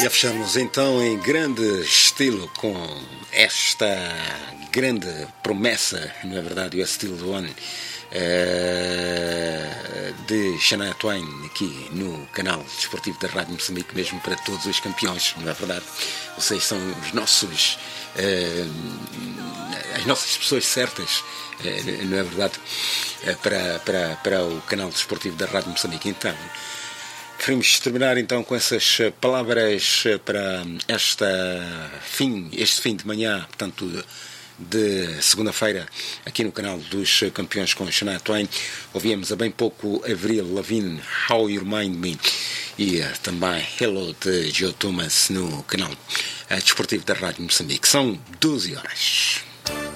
E a fechamos então em grande estilo com esta grande promessa, não é verdade, o Still One de Shania Twain aqui no canal desportivo da Rádio Moçambique, mesmo para todos os campeões, não é verdade? Vocês são os nossos as nossas pessoas certas, não é verdade, para o canal desportivo da Rádio Moçambique. Então queremos terminar então com essas palavras para este fim de manhã, portanto, de segunda-feira, aqui no canal dos campeões com Shania Twain. Ouvíamos há bem pouco Avril Lavigne, How You Remind Me, e também Hello de Joe Thomas no canal desportivo da Rádio Moçambique. São 12 horas.